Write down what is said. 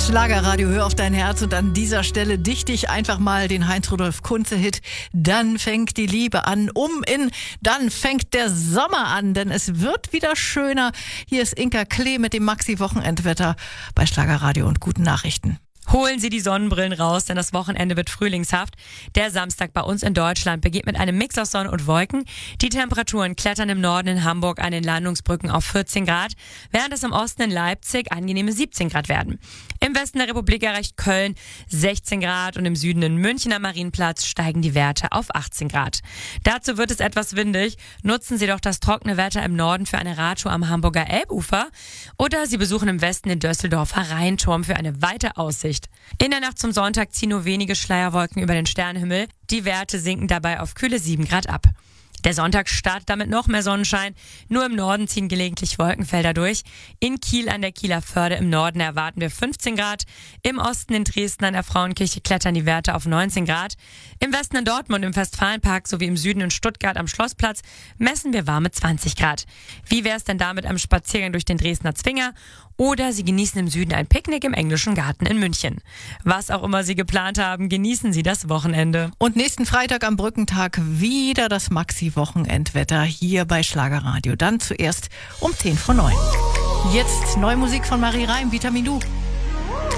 Schlagerradio, hör auf dein Herz. Und an dieser Stelle dichte ich einfach mal den Heinz-Rudolf-Kunze-Hit Dann fängt die Liebe an, Dann fängt der Sommer an, denn es wird wieder schöner. Hier ist Inka Klee mit dem Maxi-Wochenendwetter bei Schlagerradio und guten Nachrichten. Holen Sie die Sonnenbrillen raus, denn das Wochenende wird frühlingshaft. Der Samstag bei uns in Deutschland beginnt mit einem Mix aus Sonne und Wolken. Die Temperaturen klettern im Norden in Hamburg an den Landungsbrücken auf 14 Grad, während es im Osten in Leipzig angenehme 17 Grad werden. Im Westen der Republik erreicht Köln 16 Grad und im Süden in München am Marienplatz steigen die Werte auf 18 Grad. Dazu wird es etwas windig. Nutzen Sie doch das trockene Wetter im Norden für eine Radtour am Hamburger Elbufer oder Sie besuchen im Westen den Düsseldorfer Rheinturm für eine weite Aussicht. In der Nacht zum Sonntag ziehen nur wenige Schleierwolken über den Sternenhimmel. Die Werte sinken dabei auf kühle 7 Grad ab. Der Sonntag startet damit noch mehr Sonnenschein. Nur im Norden ziehen gelegentlich Wolkenfelder durch. In Kiel an der Kieler Förde im Norden erwarten wir 15 Grad. Im Osten in Dresden an der Frauenkirche klettern die Werte auf 19 Grad. Im Westen in Dortmund im Westfalenpark sowie im Süden in Stuttgart am Schlossplatz messen wir warme 20 Grad. Wie wäre es denn damit am Spaziergang durch den Dresdner Zwinger? Oder Sie genießen im Süden ein Picknick im Englischen Garten in München. Was auch immer Sie geplant haben, genießen Sie das Wochenende. Und nächsten Freitag am Brückentag wieder das Maxi-Wochenendwetter hier bei Schlagerradio. Dann zuerst um 10 vor 9. Jetzt neue Musik von Marie Reim, Vitamin Du.